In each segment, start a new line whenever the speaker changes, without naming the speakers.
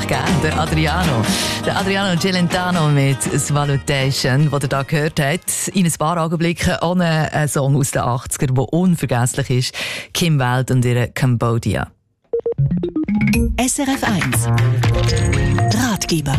gern, der Adriano. Der Adriano Celentano mit «Svalutation», den ihr da gehört habt. In ein paar Augenblicken ohne einen Song aus den 80ern, der unvergesslich ist. Kim Wilde und ihre «Cambodia».
SRF 1 Ratgeber.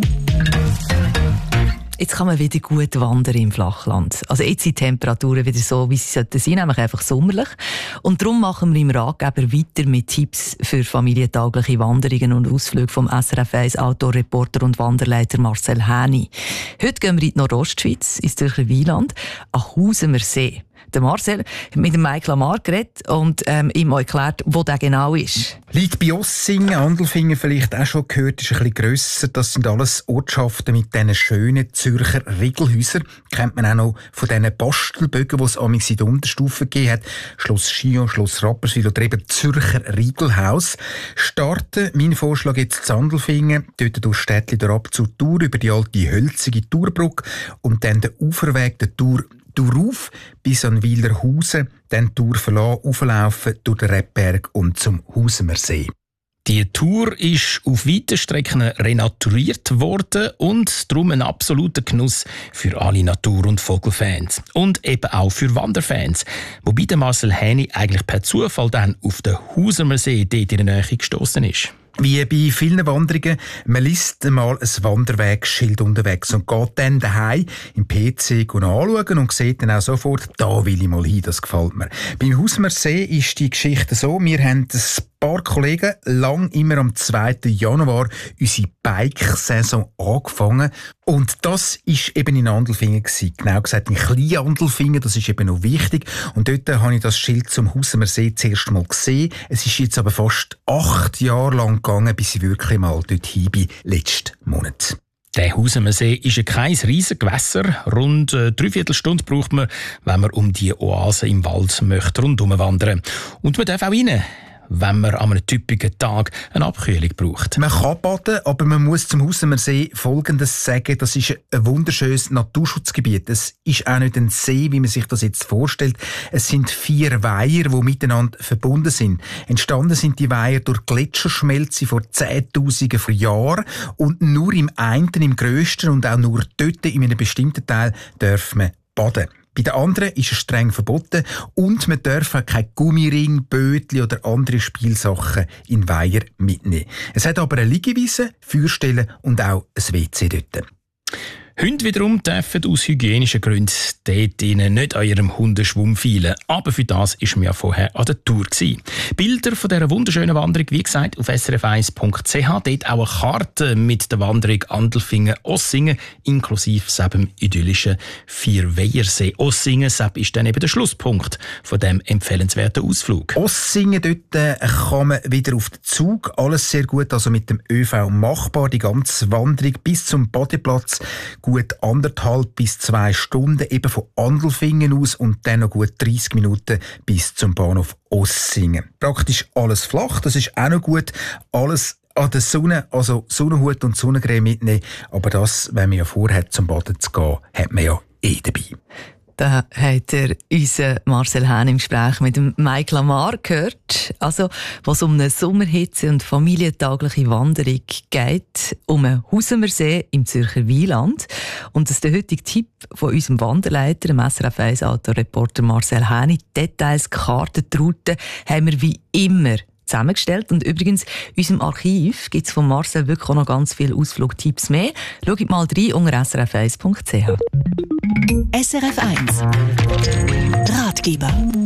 Jetzt kann man wieder gut wandern im Flachland. Also jetzt sind die Temperaturen wieder so, wie sie sollten sein, nämlich einfach sommerlich. Und darum machen wir im Ratgeber weiter mit Tipps für familientaugliche Wanderungen und Ausflüge vom SRF 1 Outdoor-Reporter und Wanderleiter Marcel Häni. Heute gehen wir in die Nordostschweiz, ins Zürcher Wieland, an Husumer See. Der Marcel hat mit dem Mike Lamar geredet und ihm auch erklärt, wo der genau ist.
Liegt bei Ossingen, Andelfingen vielleicht auch schon gehört, ist ein bisschen grösser. Das sind alles Ortschaften mit diesen schönen Zürcher Riegelhäusern. Kennt man auch noch von diesen Bastelbögen, die es amigs in der Unterstufe gegeben hat. Schloss Chillon, Schloss Rapperswil oder eben Zürcher Riegelhaus. Starten, mein Vorschlag jetzt in Andelfingen, dort durch Städtli ab zur Tour über die alte hölzige Tourbrücke und dann den Uferweg, der Tour rauf bis an Wilerhausen, dann die Tour verlassen, auflaufen durch den Rebberg und zum Husumer See.
Die Tour ist auf weiten Strecken renaturiert worden und darum ein absoluter Genuss für alle Natur- und Vogelfans. Und eben auch für Wanderfans. Wobei der Marcel Häni eigentlich per Zufall dann auf den Husumer See dort in der Nähe gestossen ist.
Wie bei vielen Wanderungen, man liest einmal ein Wanderwegschild unterwegs und geht dann daheim im PC anschauen und sieht dann auch sofort, da will ich mal hin, das gefällt mir. Beim Husumer See ist die Geschichte so, wir haben ein paar Kollegen lang immer am 2. Januar unsere Bike-Saison angefangen. Und das ist eben in Andelfingen gewesen. Genau gesagt in Klein-Andelfingen, das ist eben noch wichtig. Und dort habe ich das Schild zum Husumer See zuerst mal gesehen. Es ist jetzt aber fast 8 Jahre lang gegangen, bis ich wirklich mal dorthin bin, letzten Monat.
Der Husumer See ist kein riesiges Gewässer. Rund 3/4 Stunde braucht man, wenn man um die Oase im Wald möchte rundherum wandern. Und man darf auch rein, wenn man an einem typischen Tag eine Abkühlung braucht.
Man kann baden, aber man muss zum Husumer See Folgendes sagen. Das ist ein wunderschönes Naturschutzgebiet. Es ist auch nicht ein See, wie man sich das jetzt vorstellt. Es sind 4 Weiher, die miteinander verbunden sind. Entstanden sind die Weiher durch Gletscherschmelze vor 10'000 von Jahren. Und nur im einen, im grössten und auch nur dort in einem bestimmten Teil darf man baden. Bei den anderen ist es streng verboten und man darf auch kein Gummiring, Bötli oder andere Spielsachen in Weiher mitnehmen. Es hat aber eine Liegewiese, Feuerstelle und auch ein WC dort.
Hunde wiederum dürfen aus hygienischen Gründen dort nicht an ihrem Hundeschwumm feilen. Aber für das war man ja vorher an der Tour gewesen. Bilder von dieser wunderschönen Wanderung, wie gesagt, auf srf1.ch. Dort auch eine Karte mit der Wanderung Andelfingen-Ossingen, inklusive dem idyllischen Vierweihersee. Ossingen ist dann eben der Schlusspunkt von diesem empfehlenswerten Ausflug.
Ossingen, dort kann man wieder auf den Zug. Alles sehr gut, also mit dem ÖV machbar. Die ganze Wanderung bis zum Badeplatz gut 1,5 bis 2 Stunden, eben von Andelfingen aus und dann noch gut 30 Minuten bis zum Bahnhof Ossingen. Praktisch alles flach, das ist auch noch gut. Alles an der Sonne, also Sonnenhut und Sonnencreme mitnehmen. Aber das, wenn man ja vorhat, zum Baden zu gehen, hat man ja dabei.
Da hat unseren Marcel Häni im Gespräch mit dem Mike Lamar gehört. Also, was um eine Sommerhitze und familientaugliche Wanderung geht, um einen Husumer See im Zürcher Wieland. Und das ist der heutige Tipp von unserem Wanderleiter, dem SRF 1 Outdoor-Reporter Marcel Häni. Details, Karten, die Routen haben wir wie immer zusammengestellt. Und übrigens, in unserem Archiv gibt es von Marcel wirklich auch noch ganz viele Ausflugtipps mehr. Schaut mal rein unter srf1.ch.
SRF 1 Ratgeber.